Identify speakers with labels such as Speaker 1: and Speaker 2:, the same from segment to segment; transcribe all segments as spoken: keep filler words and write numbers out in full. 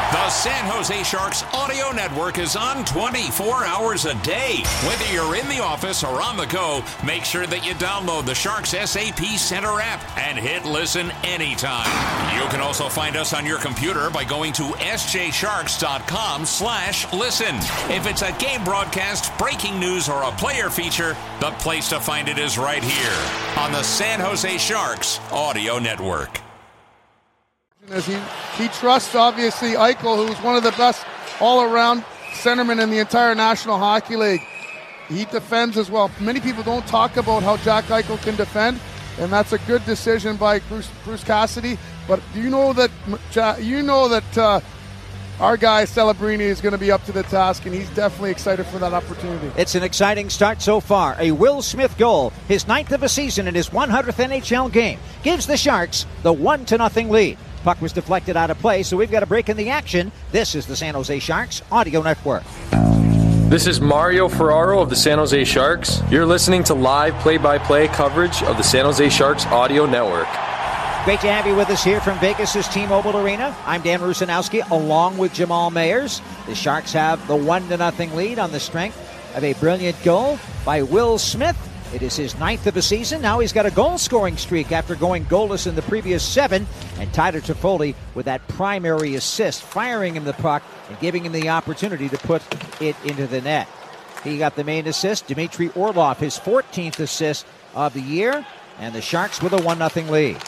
Speaker 1: The San Jose Sharks audio network is on twenty-four hours a day. Whether you're in the office or on the go, make sure that you download the Sharks S A P Center app and hit listen anytime. You can also find us on your computer by going to s j sharks dot com slash listen. If it's a game broadcast, breaking news, or a player feature, the place to find it is right here on the San Jose Sharks audio network.
Speaker 2: As he, he trusts, obviously, Eichel, who's one of the best all-around centermen in the entire National Hockey League. He defends as well. Many people don't talk about how Jack Eichel can defend, and that's a good decision by Bruce, Bruce Cassidy. But you know that you know that uh, our guy Celebrini is going to be up to the task, and he's definitely excited for that opportunity.
Speaker 3: It's an exciting start so far. A Will Smith goal, his ninth of a season in his one hundredth N H L game, gives the Sharks the one to nothing lead. Puck was deflected out of play, so we've got a break in the action. This is the San Jose Sharks Audio Network.
Speaker 4: This is Mario Ferraro of the San Jose Sharks. You're listening to live play-by-play coverage of the San Jose Sharks Audio Network.
Speaker 3: Great to have you with us here from Vegas' T-Mobile Arena. I'm Dan Rusanowski, along with Jamal Mayers. The Sharks have the one to nothing lead on the strength of a brilliant goal by Will Smith. It is his ninth of a season. Now he's got a goal-scoring streak after going goalless in the previous seven. And Tyler Toffoli with that primary assist, firing him the puck and giving him the opportunity to put it into the net. He got the main assist. Dmitry Orlov, his fourteenth assist of the year. And the Sharks with a one nothing lead.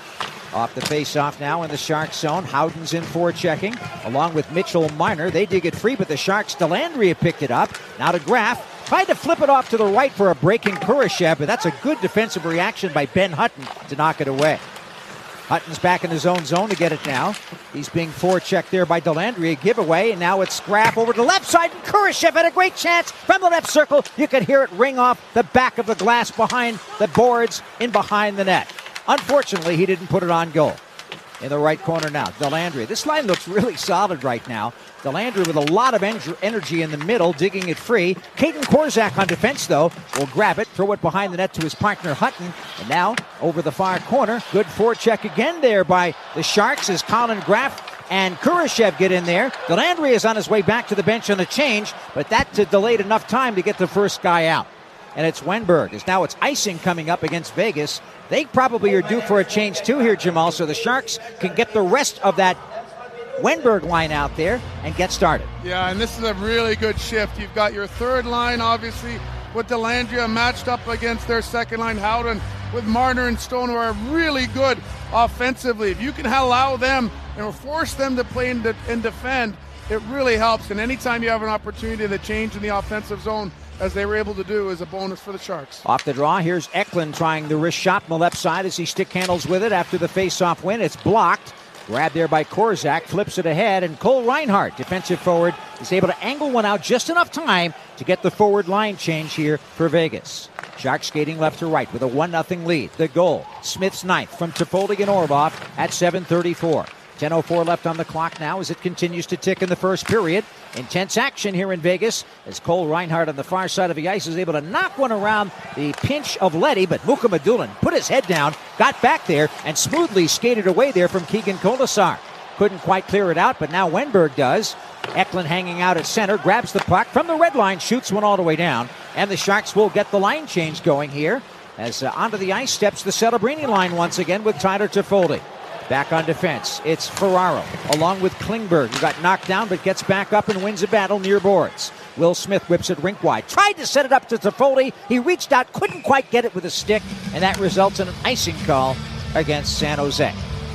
Speaker 3: Off the face-off now in the Sharks zone. Howden's in forechecking, along with Mitchell Marner. They dig it free, but the Sharks, Delandria picked it up. Now to Graf. Tried to flip it off to the right for a breaking Kurashev, but that's a good defensive reaction by Ben Hutton to knock it away. Hutton's back in his own zone to get it now. He's being forechecked there by Delandria. Giveaway, and now it's Graf over to the left side, and Kurashev had a great chance from the left circle. You could hear it ring off the back of the glass behind the boards in behind the net. Unfortunately, he didn't put it on goal. In the right corner now, Delandria. This line looks really solid right now. Delandria with a lot of en- energy in the middle, digging it free. Caden Korczak on defense, though, will grab it, throw it behind the net to his partner Hutton. And now, over the far corner, good forecheck again there by the Sharks as Colin Graf and Kurashev get in there. Delandria is on his way back to the bench on a change, but that uh, delayed enough time to get the first guy out. And it's Wenberg, as now it's icing coming up against Vegas. They probably are due for a change too here, Jamal, so the Sharks can get the rest of that Wenberg line out there and get started.
Speaker 2: Yeah, and this is a really good shift. You've got your third line, obviously, with Delandria matched up against their second line, Howden, with Marner and Stone, who are really good offensively. If you can allow them and force them to play and, de- and defend, it really helps. And anytime you have an opportunity to change in the offensive zone, as they were able to do, is a bonus for the Sharks.
Speaker 3: Off the draw, here's Eklund trying the wrist shot on the left side as he stick handles with it after the face-off win. It's blocked. Grabbed there by Korczak, flips it ahead, and Cole Reinhardt, defensive forward, is able to angle one out just enough time to get the forward line change here for Vegas. Sharks skating left to right with a one nothing lead. The goal, Smith's ninth from Toffoli and Orlov at seven thirty-four. ten oh four left on the clock now as it continues to tick in the first period. Intense action here in Vegas as Cole Reinhardt on the far side of the ice is able to knock one around the pinch of Leddy, but Mukhamadullin put his head down, got back there, and smoothly skated away there from Keegan Colasar. Couldn't quite clear it out, but now Wenberg does. Eklund hanging out at center, grabs the puck from the red line, shoots one all the way down, and the Sharks will get the line change going here as uh, onto the ice steps the Celebrini line once again with Tyler Toffoli. Back on defense, it's Ferraro, along with Klingberg, who got knocked down but gets back up and wins a battle near boards. Will Smith whips it rink wide. Tried to set it up to Toffoli. He reached out, couldn't quite get it with a stick, and that results in an icing call against San Jose.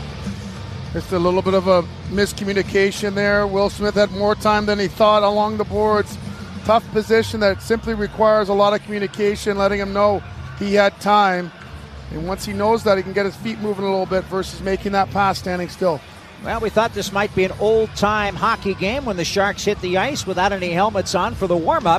Speaker 2: Just a little bit of a miscommunication there. Will Smith had more time than he thought along the boards. Tough position that simply requires a lot of communication, letting him know he had time. And once he knows that, he can get his feet moving a little bit versus making that pass standing still.
Speaker 3: Well, we thought this might be an old-time hockey game when the Sharks hit the ice without any helmets on for the warm-up.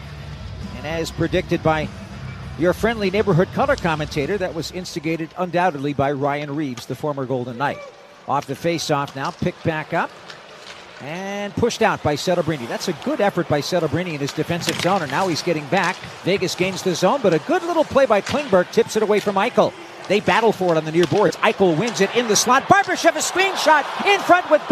Speaker 3: And as predicted by your friendly neighborhood color commentator, that was instigated undoubtedly by Ryan Reeves, the former Golden Knight. Off the face-off now, picked back up. And pushed out by Celebrini. That's a good effort by Celebrini in his defensive zone, and now he's getting back. Vegas gains the zone, but a good little play by Klingberg tips it away from Eichel. They battle for it on the near boards. Eichel wins it in the slot. Barbashev a screen shot in front with